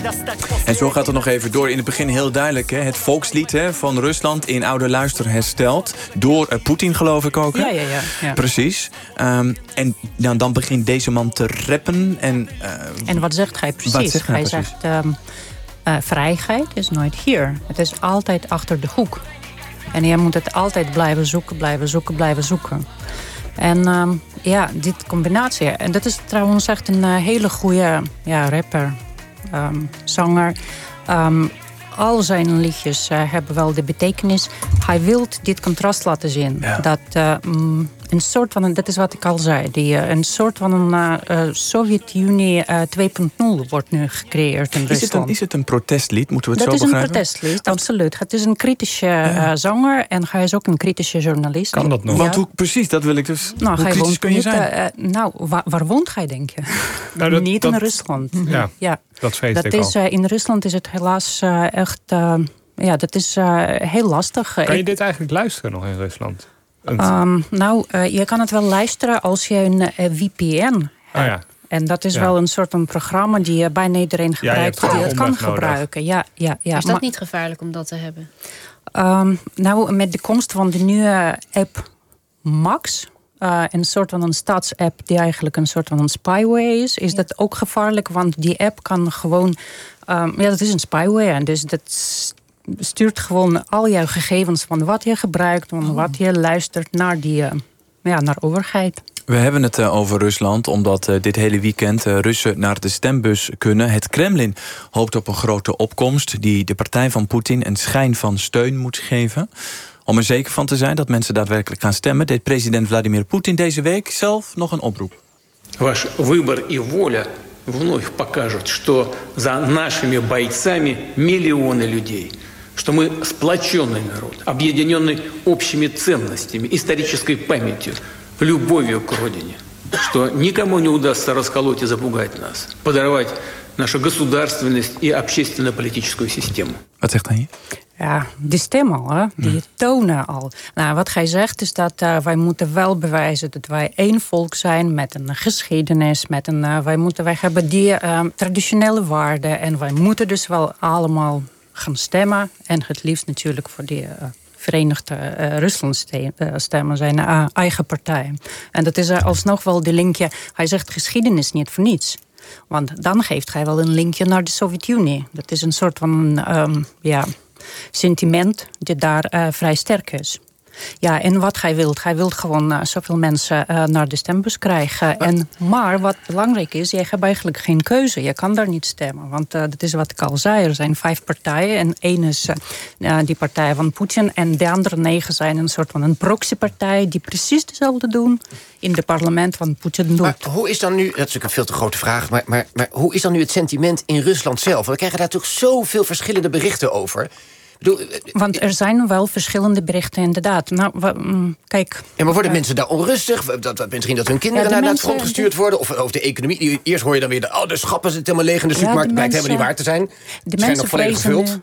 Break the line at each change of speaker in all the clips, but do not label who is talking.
En zo gaat het nog even door. In het begin heel duidelijk, hè? Het volkslied van Rusland in oude luister hersteld. Door Poetin, geloof ik ook. Hè?
Ja.
Precies. En dan begint deze man te rappen.
En wat zegt hij precies? Hij zegt, vrijheid is nooit hier. Het is altijd achter de hoek. En je moet het altijd blijven zoeken. En dit combinatie. En dat is trouwens echt een hele goede rapper, zanger. Al zijn liedjes hebben wel de betekenis. Hij wil dit contrast laten zien. Ja. Dat een soort van, dat is wat ik al zei, een soort van een Sovjet-Unie 2.0 wordt nu gecreëerd in Rusland.
Is het een protestlied? Moeten we het
zo
begrijpen?
Dat is een protestlied, absoluut. Het is een kritische zanger en hij is ook een kritische journalist.
Kan dat nog?
Want hoe precies, dat wil ik dus.
Nou,
hoe kritisch kun je zijn?
Waar woont hij, denk je? Niet in Rusland.
Ja. Dat vrees ik al.
In Rusland is het helaas echt. Dat is heel lastig.
Kan je dit eigenlijk luisteren nog in Rusland?
Je kan het wel luisteren als je een VPN hebt. En dat is wel een soort van programma die bijna iedereen gebruikt. Die het kan gebruiken. Ja.
Is dat niet gevaarlijk om dat te hebben?
Met de komst van de nieuwe app Max, een soort van een staatsapp die eigenlijk een soort van een spyware is dat ook gevaarlijk. Want die app kan gewoon. Dat is een spyware. En dus dat stuurt gewoon al jouw gegevens van wat je gebruikt, van wat je luistert naar naar overheid.
We hebben het over Rusland, omdat dit hele weekend Russen naar de stembus kunnen. Het Kremlin hoopt op een grote opkomst die de partij van Poetin een schijn van steun moet geven. Om er zeker van te zijn dat mensen daadwerkelijk gaan stemmen, deed president Vladimir Poetin deze week zelf nog een oproep.
Ваш выбор и воля вновь покажут, что за нашими бойцами миллионы людей. Что мы сплоченный народ, объединенный общими ценностями, исторической памятью, любовью к родине. Что никому не удастся расколоть и запугать нас, подорвать нашу государственность и общественно-политическую систему.
Wat zegt hij hier?
Ja, die stem al, hè? Die tonen al. Nou, wat hij zegt is dat wij moeten wel bewijzen dat wij één volk zijn met een geschiedenis. Wij hebben die traditionele waarden. En wij moeten dus wel allemaal gaan stemmen. En het liefst natuurlijk voor die Verenigde Rusland stemmen, zijn eigen partij. En dat is alsnog wel de linkje. Hij zegt geschiedenis niet voor niets. Want dan geeft hij wel een linkje naar de Sovjet-Unie. Dat is een soort van sentiment die daar vrij sterk is. Ja, en wat hij wil gewoon zoveel mensen naar de stembus krijgen. Maar wat belangrijk is, je hebt eigenlijk geen keuze. Je kan daar niet stemmen, want dat is wat ik al zei. Er zijn 5 partijen en 1 is die partij van Poetin. En de andere 9 zijn een soort van een proxypartij die precies hetzelfde doen in het parlement van Poetin doet.
Maar hoe is dan nu, dat is natuurlijk een veel te grote vraag, maar hoe is dan nu het sentiment in Rusland zelf? Want we krijgen daar natuurlijk zoveel verschillende berichten over.
Want er zijn wel verschillende berichten, inderdaad. Kijk.
Ja, maar worden mensen daar onrustig? Misschien dat hun kinderen naar het front gestuurd worden? Of over de economie? Eerst hoor je dan weer de schappen zitten helemaal leeg in de supermarkt. Blijkt helemaal niet waar te zijn.
De mensen nog volledig gevuld.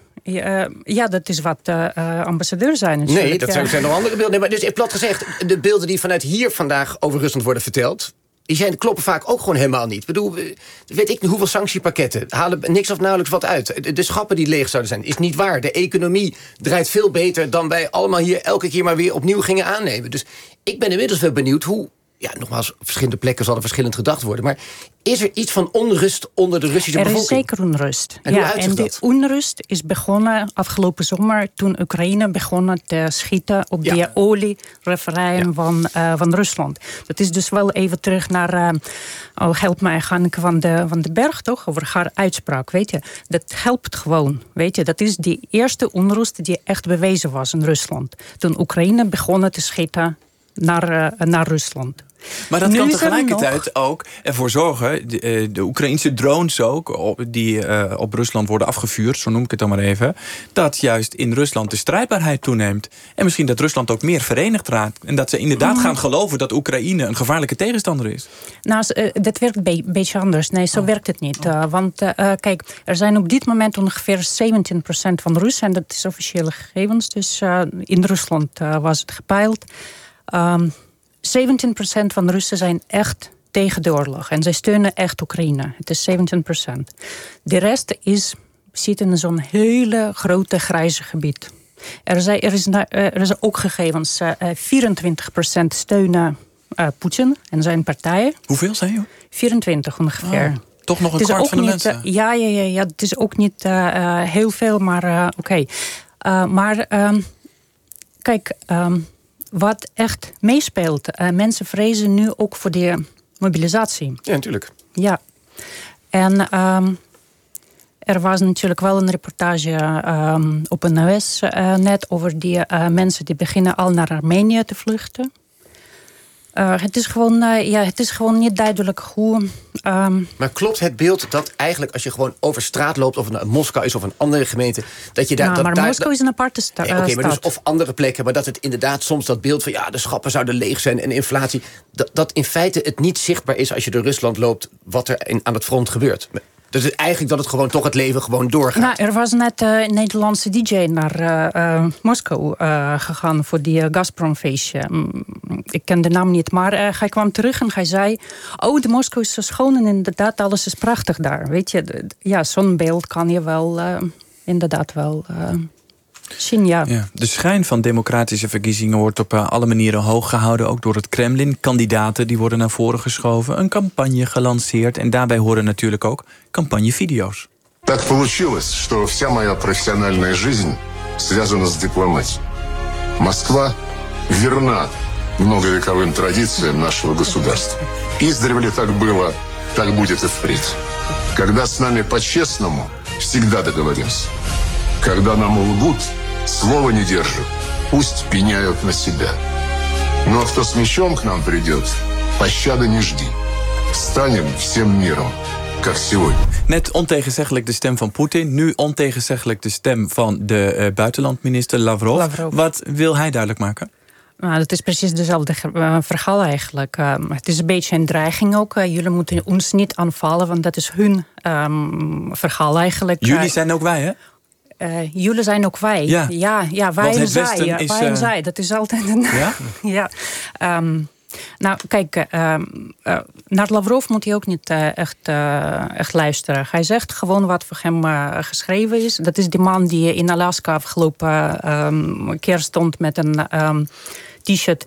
Dat is wat ambassadeurs zijn natuurlijk.
Nee, dat zijn nog andere beelden. Nee, maar dus plat gezegd, de beelden die vanuit hier vandaag over Rusland worden verteld, die kloppen vaak ook gewoon helemaal niet. Ik bedoel, weet ik hoeveel sanctiepakketten halen niks of nauwelijks wat uit. De schappen die leeg zouden zijn, is niet waar. De economie draait veel beter dan wij allemaal hier elke keer maar weer opnieuw gingen aannemen. Dus ik ben inmiddels wel benieuwd hoe. Ja, nogmaals, verschillende plekken zal er verschillend gedacht worden. Maar is er iets van onrust onder de Russische bevolking?
Er is zeker onrust.
En hoe uitziet dat?
Die onrust is begonnen afgelopen zomer, toen Oekraïne begon te schieten op die oliereferijn van Rusland. Dat is dus wel even terug naar, help mij, Hanneke van de Berg, toch? Over haar uitspraak, weet je. Dat helpt gewoon, weet je. Dat is die eerste onrust die echt bewezen was in Rusland. Toen Oekraïne begon te schieten naar Rusland.
Maar dat kan tegelijkertijd ook ervoor zorgen, de Oekraïnse drones ook, die op Rusland worden afgevuurd, zo noem ik het dan maar even, dat juist in Rusland de strijdbaarheid toeneemt. En misschien dat Rusland ook meer verenigd raakt. En dat ze inderdaad gaan geloven dat Oekraïne een gevaarlijke tegenstander is.
Nou, dat werkt een beetje anders. Nee, zo werkt het niet. Want kijk, er zijn op dit moment ongeveer 17% van de Russen, en dat is officiële gegevens, dus in Rusland was het gepeild. 17% van de Russen zijn echt tegen de oorlog. En zij steunen echt Oekraïne. Het is 17%. De rest zit in zo'n hele grote grijze gebied. Er is ook gegevens. 24% steunen Poetin en zijn partijen.
Hoeveel zijn je?
24 ongeveer.
Toch nog een kwart van de mensen?
Ja, het is ook niet heel veel, maar oké. Maar kijk, wat echt meespeelt. Mensen vrezen nu ook voor de mobilisatie.
Ja, natuurlijk.
Ja. En er was natuurlijk wel een reportage op een NOS net over die mensen die beginnen al naar Armenië te vluchten. Het is gewoon niet duidelijk hoe...
Maar klopt het beeld dat eigenlijk als je gewoon over straat loopt... of het Moskou is of een andere gemeente... dat je daar...
maar Moskou is een aparte stad.
Maar dus of andere plekken... maar dat het inderdaad soms dat beeld van... de schappen zouden leeg zijn en inflatie... dat in feite het niet zichtbaar is als je door Rusland loopt... wat er aan het front gebeurt. Dus eigenlijk dat het gewoon toch het leven gewoon doorgaat.
Nou, er was net een Nederlandse DJ naar Moskou gegaan voor die Gazprom-feestje. Ik ken de naam niet, maar hij kwam terug en hij zei... de Moskou is zo schoon en inderdaad, alles is prachtig daar. Weet je, zo'n beeld kan je wel inderdaad wel... zien, ja.
De schijn van democratische verkiezingen wordt op alle manieren hoog gehouden, ook door het Kremlin. Kandidaten die worden naar voren geschoven, een campagne gelanceerd en daarbij horen natuurlijk ook campagnevideo's.
Так получилось, что вся моя профессиональная жизнь связана с дипломатией. Москва верна многовековым традициям нашего государства. Издревле так было, так будет и впредь. Когда с нами по-честному, всегда договоримся. Когда нам лгут, слова не держат, пусть пеняют на себя. Но кто с мечом к нам придет, пощады не жди. Встанем всем миром, как сегодня.
Net ontegenzeggelijk de stem van Poetin, nu ontegenzeggelijk de stem van de buitenlandminister Lavrov. Wat wil hij duidelijk maken?
Nou, dat is precies dezelfde verhaal eigenlijk. Het is een beetje een dreiging ook. Jullie moeten ons niet aanvallen, want dat is hun verhaal eigenlijk.
Jullie zijn ook wij, hè?
Jullie zijn ook wij. Ja, wij en zij. Wij en zij. Dat is altijd een... Ja? Nou, kijk, naar Lavrov moet hij ook niet echt luisteren. Hij zegt gewoon wat voor hem geschreven is. Dat is die man die in Alaska afgelopen keer stond met een t-shirt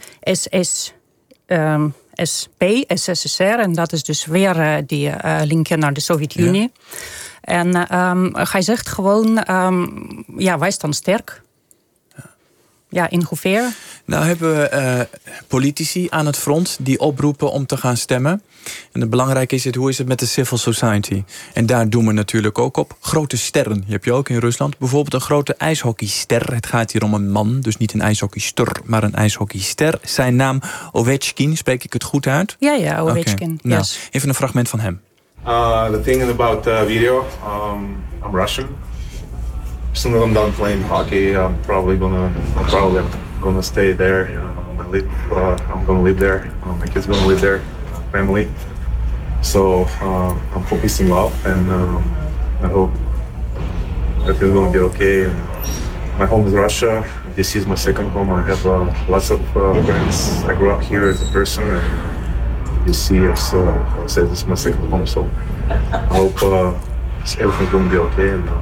SSSR. En dat is dus weer die linkje naar de Sovjet-Unie. Ja. En hij zegt gewoon, wij staan sterk. Ja, in hoeverre?
Nou hebben we politici aan het front die oproepen om te gaan stemmen. En het belangrijke is hoe is het met de civil society? En daar doen we natuurlijk ook op. Grote sterren, die heb je ook in Rusland. Bijvoorbeeld een grote ijshockeyster. Het gaat hier om een man, dus niet een ijshockeyster, maar een ijshockeyster. Zijn naam Ovechkin, spreek ik het goed uit?
Ja, Ovechkin.
Okay. Nou, even een fragment van hem.
The thing about video, I'm Russian. As soon as I'm done playing hockey, I'm probably gonna stay there. I'm gonna live there. My kids gonna live there, family. So I'm focusing well, and I hope everything's gonna be okay. My home is Russia. This is my second home. I have lots of friends. I grew up here as a person. And you see, as I said, this is my second home. So I hope everything's gonna be okay. And,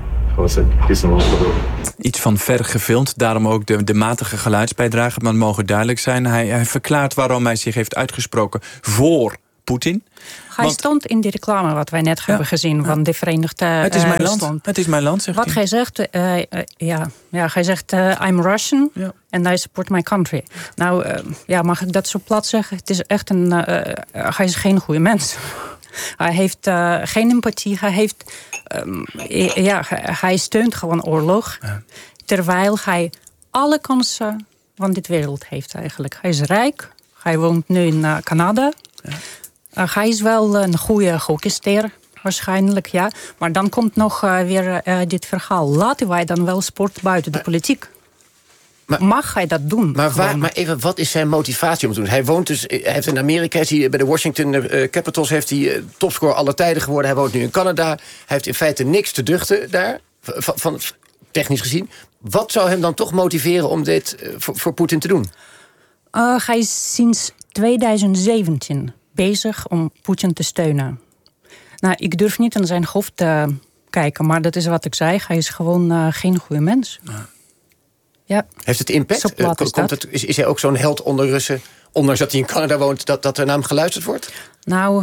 Iets van ver gefilmd, daarom ook de matige geluidsbijdrage. Maar het mogen duidelijk zijn. Hij verklaart waarom hij zich heeft uitgesproken voor Poetin.
Hij stond in die reclame wat wij net hebben gezien van de Verenigde
Het is mijn land. Het is mijn land, zegt
wat hij zegt, hij zegt I'm Russian and I support my country. Nou, mag ik dat zo plat zeggen? Het is echt hij is geen goede mens. Hij heeft geen empathie. Hij steunt gewoon oorlog. Ja. Terwijl hij alle kansen van dit wereld heeft eigenlijk. Hij is rijk. Hij woont nu in Canada. Ja. Hij is wel een goede hockeyster. Waarschijnlijk, ja. Maar dan komt nog weer dit verhaal. Laten wij dan wel sport buiten de politiek. Mag hij dat doen?
Maar even, wat is zijn motivatie om te doen? Hij woont dus, hij heeft in Amerika, bij de Washington Capitals heeft hij topscorer aller tijden geworden. Hij woont nu in Canada. Hij heeft in feite niks te duchten daar, van technisch gezien. Wat zou hem dan toch motiveren om dit voor Poetin te doen?
Hij is sinds 2017 bezig om Poetin te steunen. Nou, ik durf niet aan zijn hoofd te kijken, maar dat is wat ik zei. Hij is gewoon geen goede mens. Ja.
Heeft het impact? Is hij ook zo'n held onder Russen? Ondanks dat hij in Canada woont, dat er naar hem geluisterd wordt?
Nou,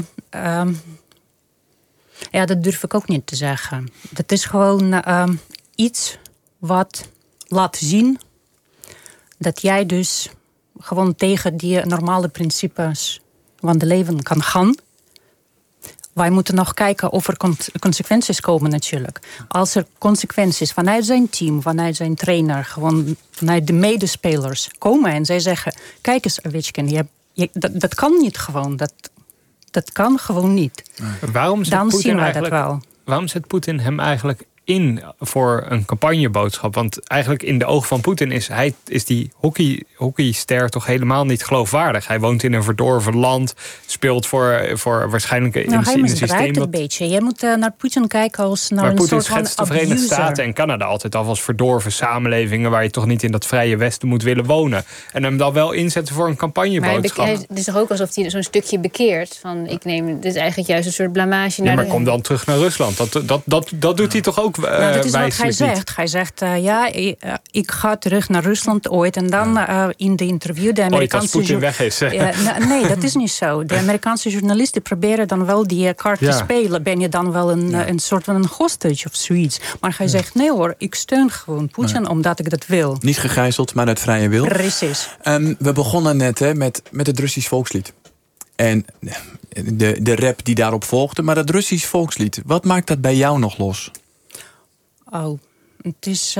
dat durf ik ook niet te zeggen. Dat is gewoon iets wat laat zien dat jij dus gewoon tegen die normale principes van het leven kan gaan. Wij moeten nog kijken of er consequenties komen natuurlijk. Als er consequenties vanuit zijn team, vanuit zijn trainer, gewoon vanuit de medespelers komen en zij zeggen, kijk eens Ovechkin, dat kan niet gewoon. Dat kan gewoon niet. Dan zien wij dat wel.
Waarom zet Poetin hem eigenlijk in voor een campagneboodschap? Want eigenlijk in de ogen van Poetin is die hockeyster toch helemaal niet geloofwaardig. Hij woont in een verdorven land, speelt voor waarschijnlijk in een systeem.
Hij misbruikt een beetje. Je moet naar Poetin kijken als naar een soort van abuser. Maar Poetin schetst de Verenigde Staten en Canada altijd af als verdorven samenlevingen waar je toch niet in dat vrije Westen moet willen wonen. En hem dan wel inzetten voor een campagneboodschap.
Maar het is toch ook alsof hij zo'n stukje bekeert van dit is eigenlijk juist een soort blamage.
Maar kom dan terug naar Rusland. Dat doet hij toch ook.
Dat is wat hij zegt. Hij zegt, ik ga terug naar Rusland ooit. En dan in de interview... de Amerikaanse
Poetin weg is.
Nee, dat is niet zo. De Amerikaanse journalisten proberen dan wel die kaart te spelen. Ben je dan wel een soort van een hostage of zoiets. Maar hij zegt, nee hoor, ik steun gewoon Poetin omdat ik dat wil.
Niet gegijzeld, maar uit vrije wil.
Precies.
We begonnen net met het Russisch volkslied. En de rap die daarop volgde. Maar dat Russisch volkslied, wat maakt dat bij jou nog los?
Oh, het is...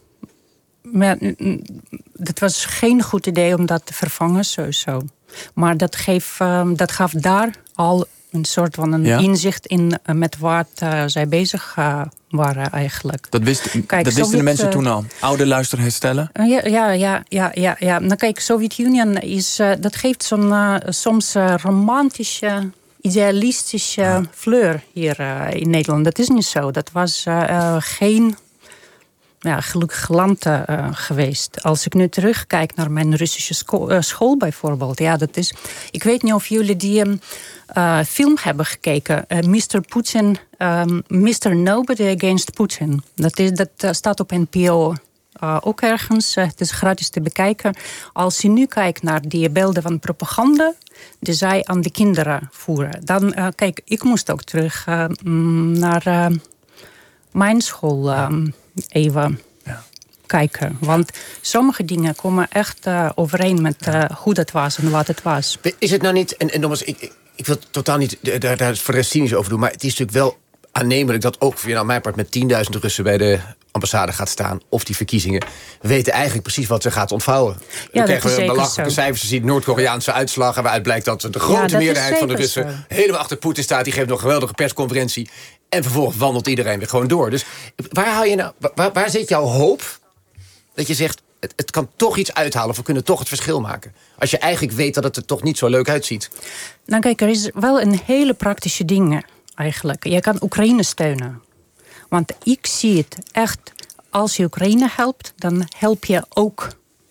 het was geen goed idee om dat te vervangen, sowieso. Maar dat gaf daar al een soort van een inzicht in met wat zij bezig waren eigenlijk.
Dat wisten de mensen toen al? Oude luisteraars stellen?
Ja. Nou kijk, Sovjet-Unie dat geeft zo'n soms romantische, idealistische fleur hier in Nederland. Dat is niet zo. Dat was geen gelukkig land geweest. Als ik nu terugkijk naar mijn Russische school bijvoorbeeld. Ja, dat is. Ik weet niet of jullie die film hebben gekeken. Mr. Putin, Mr. Nobody Against Putin. Dat staat op NPO. Ook ergens. Het is gratis te bekijken. Als je nu kijkt naar die beelden van propaganda die zij aan de kinderen voeren. Dan, kijk, ik moest ook terug naar mijn school even kijken. Want sommige dingen komen echt overeen met hoe dat was en wat het was.
Is het nou niet, en nogmaals, ik wil totaal niet daar voor de rest cynisch over doen, maar het is natuurlijk wel aannemelijk dat ook via mijn part met 10.000 Russen bij de ambassade gaat staan, of die verkiezingen, weten eigenlijk precies wat ze gaat ontvouwen. Dan krijgen we belachelijke cijfers. Je ziet Noord-Koreaanse uitslagen waaruit blijkt dat de grote meerderheid van de Russen helemaal achter Poetin staat. Die geeft nog een geweldige persconferentie. En vervolgens wandelt iedereen weer gewoon door. Dus waar zit jouw hoop dat je zegt, het kan toch iets uithalen, of we kunnen toch het verschil maken? Als je eigenlijk weet dat het er toch niet zo leuk uitziet.
Nou kijk, er is wel een hele praktische ding eigenlijk. Je kan Oekraïne steunen. Want ik zie het echt, als je Oekraïne helpt, dan help je ook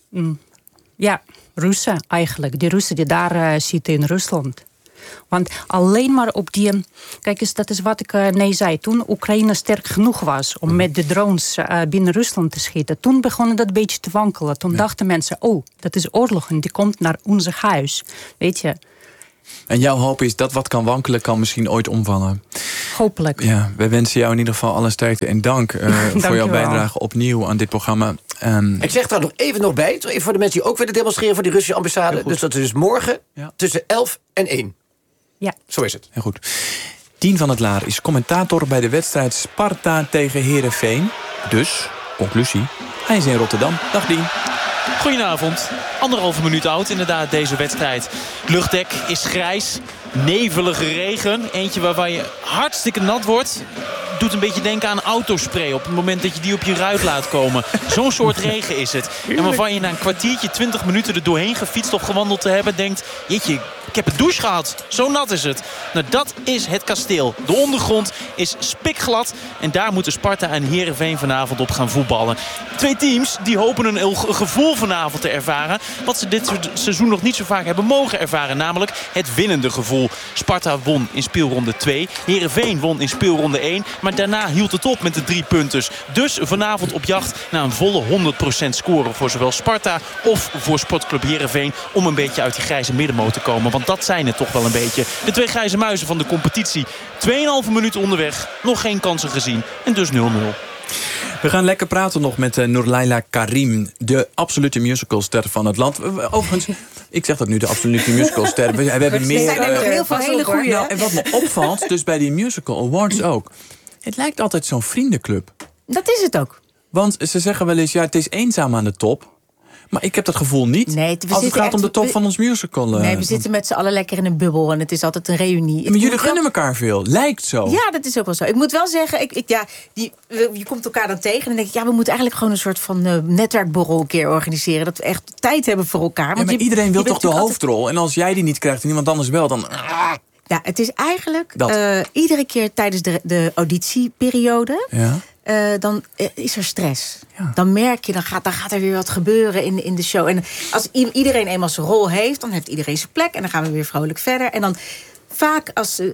Russen eigenlijk. Die Russen die daar zitten in Rusland. Want alleen maar op die... Kijk eens, dat is wat ik zei. Toen Oekraïne sterk genoeg was om met de drones binnen Rusland te schieten, toen begon dat een beetje te wankelen. Toen dachten mensen, dat is oorlog en die komt naar ons huis. Weet je.
En jouw hoop is dat wat kan wankelen, kan misschien ooit omvallen.
Hopelijk.
Ja, wij wensen jou in ieder geval alle sterkte en dank voor jouw bijdrage opnieuw aan dit programma.
Ik zeg daar nog even bij, even voor de mensen die ook willen demonstreren voor die Russische ambassade. Dus dat is dus morgen tussen 11 en 1.
Ja.
Zo is het.
Heel goed. Dien van het Laar is commentator bij de wedstrijd Sparta tegen Heerenveen. Dus, conclusie, hij is in Rotterdam. Dag Dien.
Goedenavond. 1,5 minuut oud inderdaad deze wedstrijd. Luchtdek is grijs. Nevelige regen. Eentje waarvan je hartstikke nat wordt. doet een beetje denken aan autospray op het moment dat je die op je ruit laat komen. Zo'n soort regen is het. En waarvan je na een kwartiertje, 20 minuten er doorheen gefietst of gewandeld te hebben denkt, jeetje, ik heb een douche gehad. Zo nat is het. Nou, dat is het kasteel. De ondergrond is spikglad. En daar moeten Sparta en Heerenveen vanavond op gaan voetballen. 2 teams die hopen een gevoel vanavond te ervaren. Wat ze dit seizoen nog niet zo vaak hebben mogen ervaren. Namelijk het winnende gevoel. Sparta won in speelronde 2. Heerenveen won in speelronde 1. Maar daarna hield het op met de 3 punten. Dus vanavond op jacht naar een volle 100% scoren. Voor zowel Sparta of voor Sportclub Heerenveen. Om een beetje uit die grijze middenmoot te komen. Want dat zijn het toch wel een beetje. De 2 grijze muizen van de competitie. 2,5 minuten onderweg. Nog geen kansen gezien. En dus 0-0.
We gaan lekker praten nog met Noorlaila Karim. De absolute musicalster van het land. Overigens, ik zeg dat nu, de absolute musicalster. We hebben meer...
Er zijn er heel veel hele goede.
Nou, en wat me opvalt, dus bij die musical awards ook. Het lijkt altijd zo'n vriendenclub.
Dat is het ook.
Want ze zeggen wel eens, ja, het is eenzaam aan de top. Maar ik heb dat gevoel niet.
Nee,
als het gaat om de top van ons musical.
Nee, we zitten met z'n allen lekker in een bubbel. En het is altijd een reunie.
Maar jullie gunnen elkaar veel. Lijkt zo.
Ja, dat is ook wel zo. Ik moet wel zeggen, je komt elkaar dan tegen. En dan denk ik, we moeten eigenlijk gewoon een soort van netwerkborrel een keer organiseren. Dat we echt tijd hebben voor elkaar. Want
maar iedereen wil toch de hoofdrol? En als jij die niet krijgt en iemand anders wel, dan...
Ja, het is eigenlijk iedere keer tijdens de auditieperiode...
Ja.
Dan is er stress. Ja. Dan merk je, dan gaat er weer wat gebeuren in de show. En als iedereen eenmaal zijn rol heeft, dan heeft iedereen zijn plek. En dan gaan we weer vrolijk verder. En dan vaak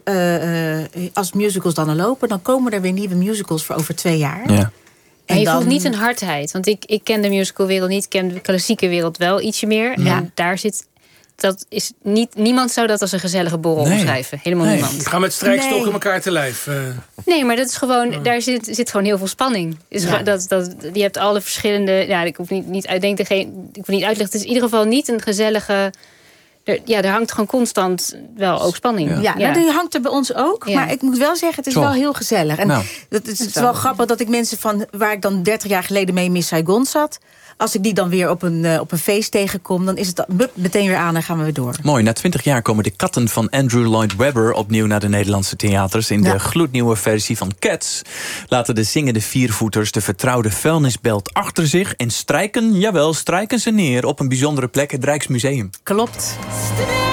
als musicals dan al lopen, dan komen er weer nieuwe musicals voor over 2 jaar. Ja.
En je voelt niet een hardheid. Want ik ken de musicalwereld niet. Ik ken de klassieke wereld wel ietsje meer. Ja. En daar zit... Dat is niet, niemand zou dat als een gezellige borrel omschrijven. Helemaal niemand.
We gaan met strijkstokken elkaar te lijf.
Nee, maar dat is gewoon, daar zit gewoon heel veel spanning. Dus je hebt alle verschillende... Ja, ik hoef niet uitleggen. Het is in ieder geval niet een gezellige... Er hangt gewoon constant wel ook spanning.
Ja, die hangt er bij ons ook. Ja. Maar ik moet wel zeggen, het is wel heel gezellig. En het is wel grappig dat ik mensen van... waar ik dan 30 jaar geleden mee in Miss Saigon zat... als ik die dan weer op een feest tegenkom... dan is het meteen weer aan en gaan we weer door.
Mooi, na 20 jaar komen de katten van Andrew Lloyd Webber... opnieuw naar de Nederlandse theaters. In de gloednieuwe versie van Cats... laten de zingende viervoeters de vertrouwde vuilnisbelt achter zich... en strijken ze neer op een bijzondere plek, het Rijksmuseum.
Klopt.